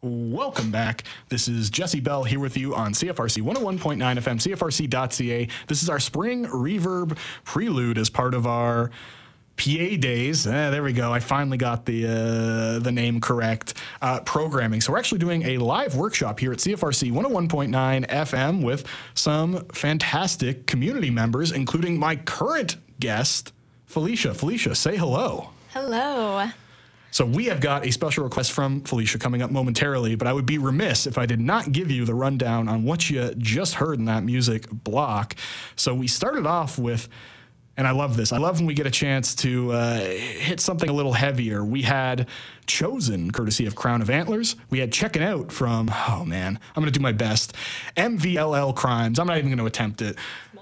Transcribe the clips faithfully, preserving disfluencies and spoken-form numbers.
Welcome back. This is Jesse Bell here with you on C F R C one oh one point nine F M, C F R C dot C A. This is our spring reverb prelude as part of our P A Days. Eh, there we go. I finally got the uh, the name correct. Uh, programming. So we're actually doing a live workshop here at C F R C one oh one point nine F M with some fantastic community members, including my current guest, Felicia. Felicia, say hello. Hello. So we have got a special request from Felicia coming up momentarily, but I would be remiss if I did not give you the rundown on what you just heard in that music block. So we started off with, and I love this, I love when we get a chance to uh, hit something a little heavier. We had Chosen, courtesy of Crown of Antlers. We had Checking Out from, oh man, I'm going to do my best, M V L L Crimes. I'm not even going to attempt it.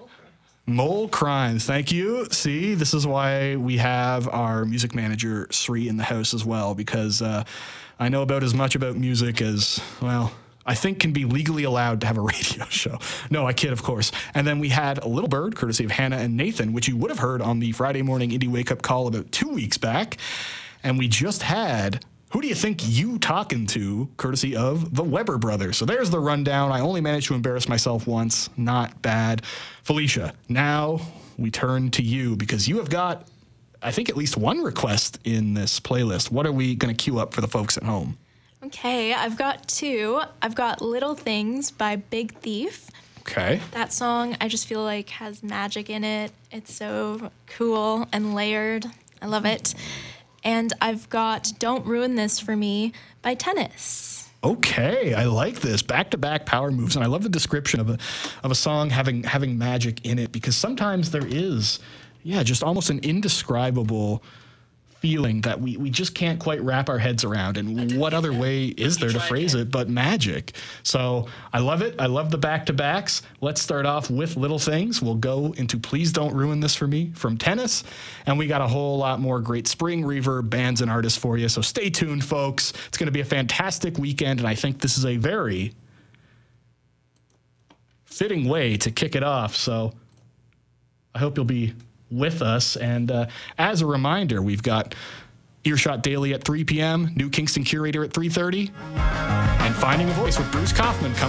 Mole Crimes, thank you. See, this is why we have our music manager, Sri, in the house as well, because uh, I know about as much about music as, well, I think can be legally allowed to have a radio show. No, I kid, of course. And then we had A Little Bird, courtesy of Hannah and Nathan, which you would have heard on the Friday morning Indie Wake Up Call about two weeks back. And we just had Who Do You Think You Talking To, courtesy of the Weber Brothers. So there's the rundown. I only managed to embarrass myself once. Not bad. Felicia, now we turn to you because you have got, I think, at least one request in this playlist. What are we going to queue up for the folks at home? Okay, I've got two. I've got Little Things by Big Thief. Okay. That song, I just feel like, has magic in it. It's so cool and layered. I love it. And I've got Don't Ruin This For Me by Tennis. Okay, I like this. Back-to-back power moves, and I love the description of a of a song having having magic in it, because sometimes there is, yeah, just almost an indescribable feeling that we, we just can't quite wrap our heads around. And what other way is there to phrase it but magic? So I love it. I love the back-to-backs. Let's start off with Little Things. We'll go into Please Don't Ruin This For Me from Tennis. And we got a whole lot more great spring reverb bands and artists for you. So stay tuned, folks. It's going to be a fantastic weekend, and I think this is a very fitting way to kick it off. So I hope you'll be with us. And uh, as a reminder, we've got Earshot Daily at three p.m., New Kingston Curator at three thirty, and Finding a Voice with Bruce Kaufman coming